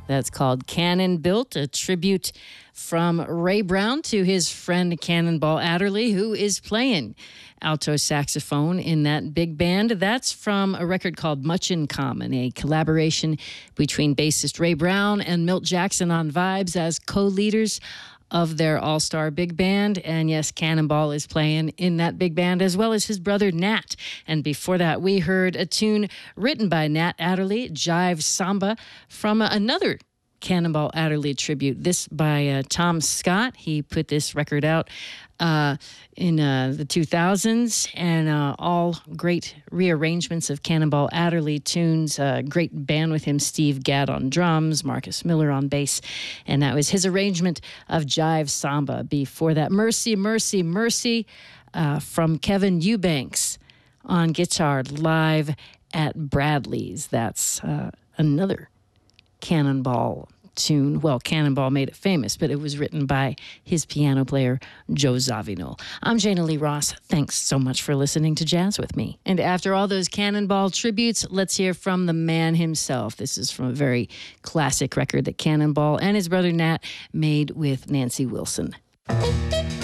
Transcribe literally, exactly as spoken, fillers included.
That's called Cannon Built, a tribute from Ray Brown to his friend Cannonball Adderley, who is playing alto saxophone in that big band. That's from a record called Much in Common, a collaboration between bassist Ray Brown and Milt Jackson on vibes as co-leaders of their all-star big band. And yes, Cannonball is playing in that big band, as well as his brother Nat. And before that, we heard a tune written by Nat Adderley, Jive Samba, from another Cannonball Adderley tribute. This by uh, Tom Scott. He put this record out uh, in uh, the two thousands, and uh, all great rearrangements of Cannonball Adderley tunes. Uh, great band with him, Steve Gadd on drums, Marcus Miller on bass, and that was his arrangement of Jive Samba. Before that, Mercy, Mercy, Mercy uh, from Kevin Eubanks on guitar, live at Bradley's. That's uh, another Cannonball tune. Well, Cannonball made it famous, but it was written by his piano player, Joe Zavino. I'm Jana Lee Ross. Thanks so much for listening to Jazz with me. And after all those Cannonball tributes, let's hear from the man himself. This is from a very classic record that Cannonball and his brother Nat made with Nancy Wilson.